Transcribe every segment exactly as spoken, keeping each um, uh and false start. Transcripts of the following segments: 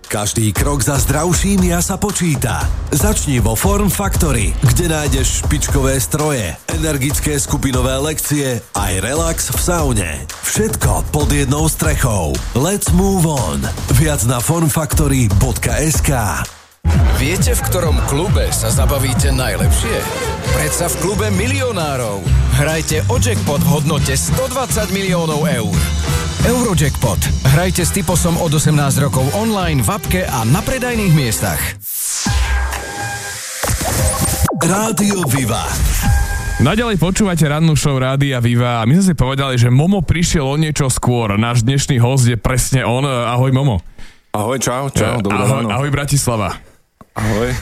Každý krok za zdravším ja sa počíta. Začni vo Form Factory, kde nájdeš špičkové stroje, energické skupinové lekcie aj relax v saune. Všetko pod jednou strechou. Let's move on. Viac na formfactory bodka es ká. Viete, v ktorom klube sa zabavíte najlepšie? Predsa v klube milionárov. Hrajte o jackpot v hodnote stodvadsať miliónov eur. Eurojackpot. Hrajte s typosom od osemnásť rokov online, v appke a na predajných miestach. Rádio Viva. Naďalej počúvate rannú show Rádia Viva a my sme si povedali, že Momo prišiel o niečo skôr. Náš dnešný host je presne on. Ahoj Momo. Ahoj, čau, čau, dobré ahoj, ráno. Ahoj Bratislava. Ahoj.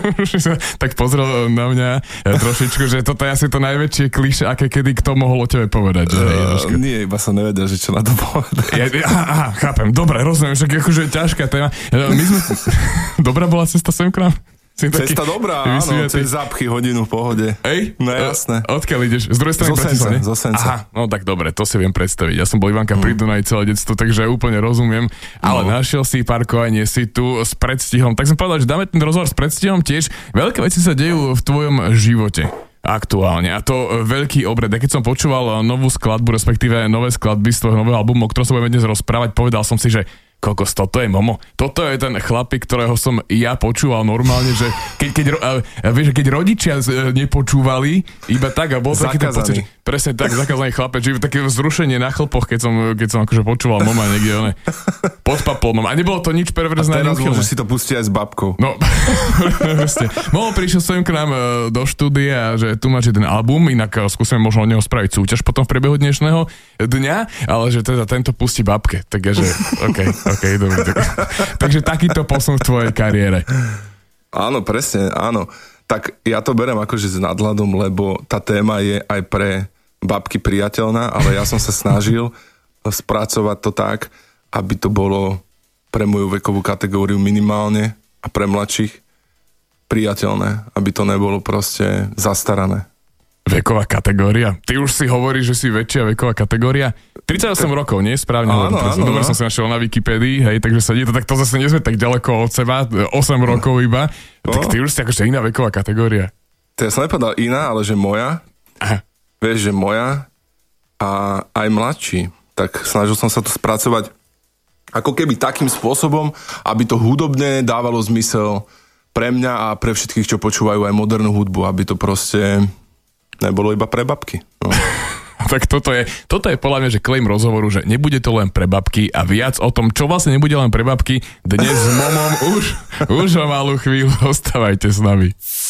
Tak pozrel na mňa trošičku, že toto je asi to najväčšie klišé, aké kedy kto mohol o tebe povedať. Že, uh, nie, iba som nevedel, že čo na to povedať. Ja, aha, aha, chápem, dobre, rozumiem, však akože je ťažká téma. My sme... Dobrá bola cesta sem k nám? Cesta dobrá, áno, cez zápchy hodinu v pohode. Ej? No jasné. Odkiaľ ideš? Z druhej strany Bratislavy? Zo Sence. Aha, no tak dobre, to si viem predstaviť. Ja som bol Ivanka mm. pri Dunaji celé detstvo, takže úplne rozumiem. Ale no. Našiel si parkovanie, si tu s predstihom. Tak som povedal, že dáme ten rozhovor s predstihom tiež. Veľké veci sa dejú v tvojom živote aktuálne. A to veľký obred. Ja keď som počúval novú skladbu, respektíve nové skladby z tvojho nového albumu, o ktorom sa budeme dnes rozprávať, povedal som si, že kokos, toto je Momo. Toto je ten chlapík, ktorého som ja počúval normálne, že keď, keď, vieš, keď rodičia nepočúvali, iba tak a bol taký ten pocit, že presne tak, zakázaný chlapec, že také vzrušenie na chlpoch, keď som, keď som akože počúval Moma niekde, one, pod paplom. A nebolo to nič perverzné. A teraz môžeš si to pustiť aj s babkou. No, presne. Momo prišiel sem k nám do štúdia, že tu máš jeden album, inak skúsime možno od neho spraviť súťaž potom v priebehu dnešného dňa, ale že teda tento pustí babke. Takže, okej. Okay. OK, dobre. Tak, takže takýto posun v tvojej kariére. Áno, presne, áno. Tak ja to berem akože s nadhľadom, lebo tá téma je aj pre babky priateľná, ale ja som sa snažil spracovať to tak, aby to bolo pre moju vekovú kategóriu minimálne a pre mladších priateľné, aby to nebolo proste zastarané. Veková kategória? Ty už si hovoríš, že si väčšia veková kategória? tridsaťosem rokov, nie? Správne. Áno, áno, Dobre áno. som si našiel na Wikipédii, hej, takže sa nie to, tak to zase nie sme tak ďaleko od seba, osem rokov iba. No. Tak ty už si akože iná veková kategória. To ja som nepovedal iná, ale že moja. Aha. Vieš, že moja a aj mladší. Tak snažil som sa to spracovať ako keby takým spôsobom, aby to hudobne dávalo zmysel pre mňa a pre všetkých, čo počúvajú aj modernú hudbu, aby to proste nebolo iba pre babky. No. Tak toto je, toto je podľa mňa, že claim rozhovoru, že nebude to len pre babky a viac o tom, čo vlastne nebude len pre babky, dnes s Momom už, už o malú chvíľu ostávajte s nami.